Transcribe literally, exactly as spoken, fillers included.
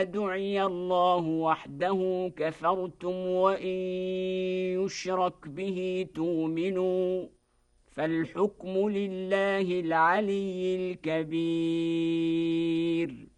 دعي الله وحده كفرتم وإن يشرك به تؤمنوا فالحكم لله العلي الكبير.